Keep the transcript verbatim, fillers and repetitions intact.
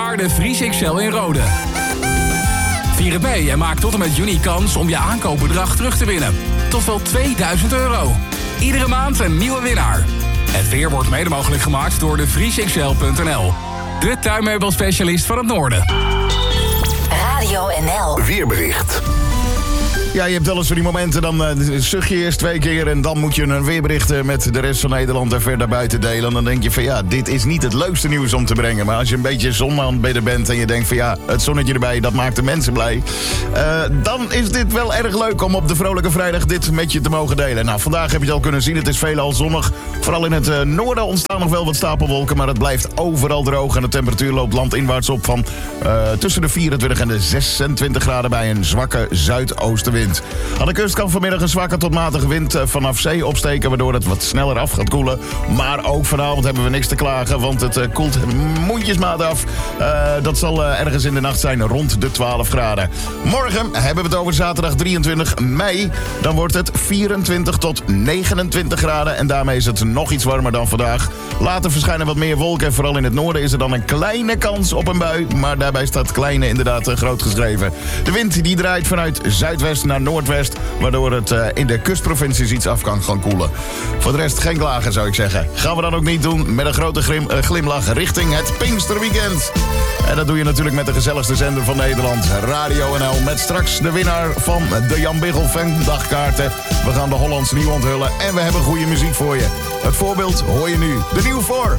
jaar de Vries X L in Rode. Vier het mee en maak tot en met juni kans om je aankoopbedrag terug te winnen. Tot wel tweeduizend euro. Iedere maand een nieuwe winnaar. Het weer wordt mede mogelijk gemaakt door de vries x l punt n l. De tuinmeubelspecialist van het Noorden. Radio N L. Weerbericht. Ja, je hebt wel eens van die momenten, dan uh, zucht je eerst twee keer en dan moet je een weerbericht uh, met de rest van Nederland en verder buiten delen. En dan denk je van ja, dit is niet het leukste nieuws om te brengen. Maar als je een beetje zonmaanbidden bent en je denkt van ja, het zonnetje erbij, dat maakt de mensen blij. Uh, dan is dit wel erg leuk om op de Vrolijke Vrijdag dit met je te mogen delen. Nou, vandaag heb je het al kunnen zien, het is veelal zonnig. Vooral in het uh, noorden ontstaan nog wel wat stapelwolken, maar het blijft overal droog. En de temperatuur loopt landinwaarts op van uh, tussen de vierentwintig en de zesentwintig graden bij een zwakke zuidoostenwind. Aan de kust kan vanmiddag een zwakke tot matige wind vanaf zee opsteken, waardoor het wat sneller af gaat koelen. Maar ook vanavond hebben we niks te klagen, want het uh, koelt mondjesmaat af. Uh, dat zal uh, ergens in de nacht zijn rond de twaalf graden. Morgen hebben we het over zaterdag drieëntwintig mei. Dan wordt het vierentwintig tot negenentwintig graden en daarmee is het nog iets warmer dan vandaag. Later verschijnen wat meer wolken en vooral in het noorden is er dan een kleine kans op een bui. Maar daarbij staat kleine inderdaad uh, groot geschreven. De wind die draait vanuit zuidwest naar noordwest, waardoor het uh, in de kustprovincies iets af kan gaan koelen. Voor de rest geen klagen, zou ik zeggen. Gaan we dan ook niet doen met een grote grim, uh, glimlach richting het Pinksterweekend. En dat doe je natuurlijk met de gezelligste zender van Nederland, Radio N L. Met straks de winnaar van de Jan Biggel Fan-dagkaarten. We gaan de Hollands nieuw onthullen en we hebben goede muziek voor je. Het voorbeeld hoor je nu. De nieuw voor